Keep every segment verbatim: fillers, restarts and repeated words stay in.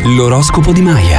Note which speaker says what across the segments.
Speaker 1: L'oroscopo di Maya.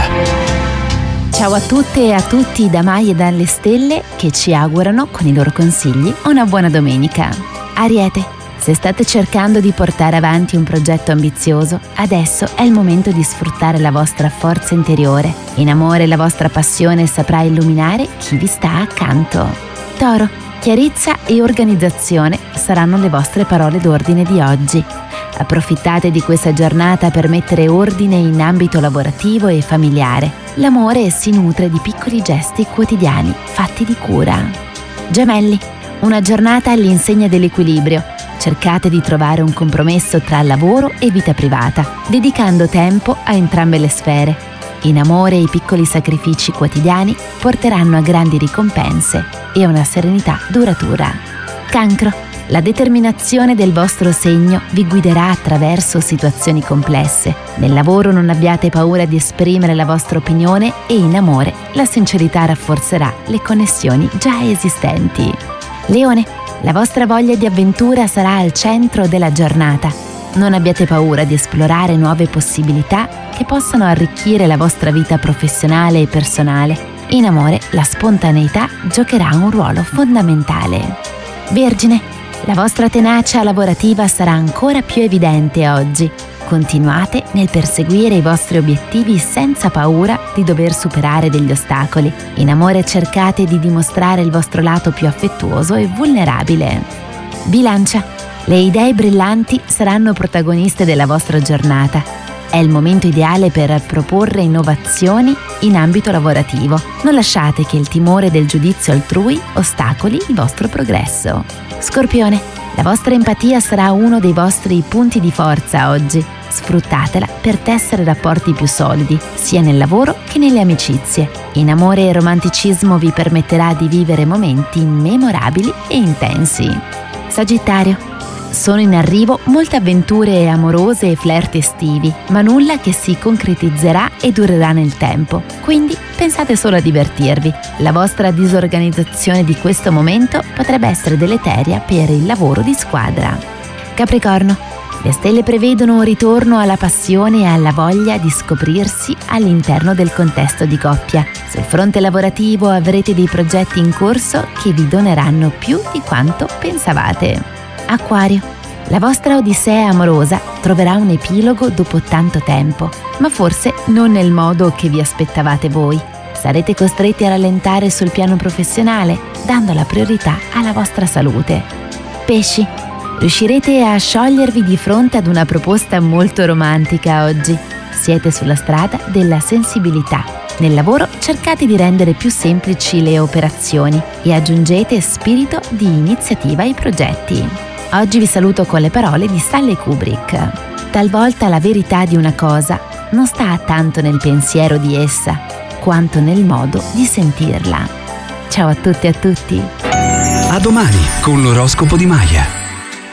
Speaker 2: Ciao a tutte e a tutti da Maya e dalle stelle che ci augurano, con i loro consigli, una buona domenica. Ariete, se state cercando di portare avanti un progetto ambizioso, adesso è il momento di sfruttare la vostra forza interiore. In amore la vostra passione saprà illuminare chi vi sta accanto. Toro, chiarezza e organizzazione saranno le vostre parole d'ordine di oggi. Approfittate di questa giornata per mettere ordine in ambito lavorativo e familiare. L'amore si nutre di piccoli gesti quotidiani fatti di cura. Gemelli, una giornata all'insegna dell'equilibrio. Cercate di trovare un compromesso tra lavoro e vita privata, dedicando tempo a entrambe le sfere. In amore i piccoli sacrifici quotidiani porteranno a grandi ricompense e a una serenità duratura. Cancro, la determinazione del vostro segno vi guiderà attraverso situazioni complesse. Nel lavoro non abbiate paura di esprimere la vostra opinione e in amore la sincerità rafforzerà le connessioni già esistenti. Leone, la vostra voglia di avventura sarà al centro della giornata. Non abbiate paura di esplorare nuove possibilità che possano arricchire la vostra vita professionale e personale. In amore la spontaneità giocherà un ruolo fondamentale. Vergine, la vostra tenacia lavorativa sarà ancora più evidente oggi. Continuate nel perseguire i vostri obiettivi senza paura di dover superare degli ostacoli. In amore cercate di dimostrare il vostro lato più affettuoso e vulnerabile. Bilancia, le idee brillanti saranno protagoniste della vostra giornata. È il momento ideale per proporre innovazioni in ambito lavorativo. Non lasciate che il timore del giudizio altrui ostacoli il vostro progresso. Scorpione, la vostra empatia sarà uno dei vostri punti di forza oggi. Sfruttatela per tessere rapporti più solidi, sia nel lavoro che nelle amicizie. In amore e romanticismo vi permetterà di vivere momenti memorabili e intensi. Sagittario, sono in arrivo molte avventure amorose e flirt estivi, ma nulla che si concretizzerà e durerà nel tempo. Quindi pensate solo a divertirvi. La vostra disorganizzazione di questo momento potrebbe essere deleteria per il lavoro di squadra. Capricorno, le stelle prevedono un ritorno alla passione e alla voglia di scoprirsi all'interno del contesto di coppia. Sul fronte lavorativo avrete dei progetti in corso che vi doneranno più di quanto pensavate. Acquario, la vostra odissea amorosa troverà un epilogo dopo tanto tempo, ma forse non nel modo che vi aspettavate voi. Sarete costretti a rallentare sul piano professionale, dando la priorità alla vostra salute. Pesci, riuscirete a sciogliervi di fronte ad una proposta molto romantica oggi. Siete sulla strada della sensibilità. Nel lavoro cercate di rendere più semplici le operazioni e aggiungete spirito di iniziativa ai progetti. Oggi vi saluto con le parole di Stanley Kubrick. Talvolta la verità di una cosa non sta tanto nel pensiero di essa, quanto nel modo di sentirla. Ciao a tutte e a tutti.
Speaker 1: A domani con l'oroscopo di Maya.